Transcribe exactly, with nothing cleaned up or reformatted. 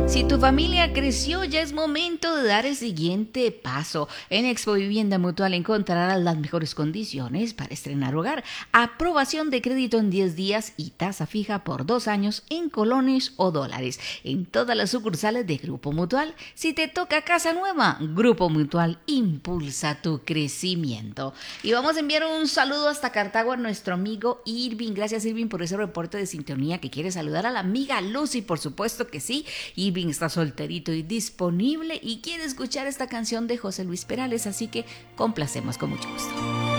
Si tu familia creció, ya es momento de dar el siguiente paso. En Expo Vivienda Mutual encontrarás las mejores condiciones para estrenar hogar. Aprobación de crédito en diez días y tasa fija por dos años en colones o dólares. En todas las sucursales de Grupo Mutual. Si te toca casa nueva, Grupo Mutual impulsa tu crecimiento. Y vamos a enviar un saludo hasta Cartago a nuestro amigo Irving. Gracias, Irving, por ese reporte de sintonía que quiere saludar a la amiga Lucy. Por supuesto que sí. Irving está solterito y disponible y quiere escuchar esta canción de José Luis Perales, así que complacemos con mucho gusto.